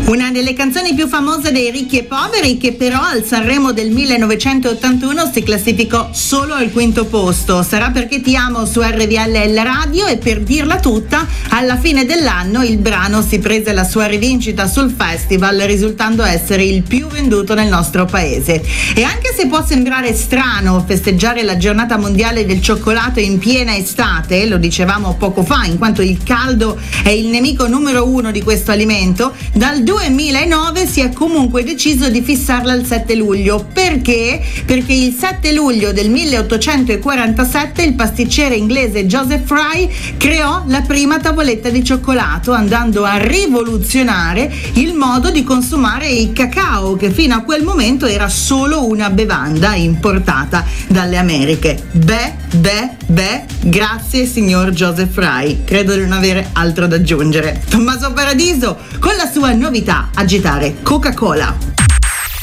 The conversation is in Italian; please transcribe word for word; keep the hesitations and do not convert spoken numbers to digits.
Una delle canzoni più famose dei Ricchi e Poveri, che però al Sanremo del millenovecentottantuno si classificò solo al quinto posto. Sarà perché ti amo su R V L L Radio, e per dirla tutta, alla fine dell'anno il brano si prese la sua rivincita sul festival, risultando essere il più venduto nel nostro paese. E anche se può sembrare strano festeggiare la giornata mondiale del cioccolato in piena estate, lo dicevamo poco fa, in quanto il caldo è il nemico numero uno di questo alimento, dal duemilanove si è comunque deciso di fissarla al sette luglio. Perché? Perché il sette luglio del milleottocentoquarantasette il pasticcere inglese Joseph Fry creò la prima tavoletta di cioccolato, andando a rivoluzionare il modo di consumare il cacao, che fino a quel momento era solo una bevanda importata dalle Americhe. Beh, beh, beh, grazie signor Joseph Fry, credo di non avere altro da aggiungere. Tommaso Paradiso con la sua novità, agitare Coca-Cola.